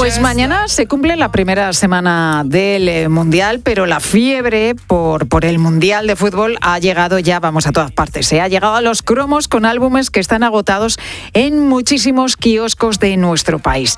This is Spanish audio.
Pues mañana se cumple la primera semana del Mundial, pero la fiebre por el Mundial de fútbol ha llegado ya, vamos, a todas partes. Ha llegado a los cromos con álbumes que están agotados en muchísimos kioscos de nuestro país.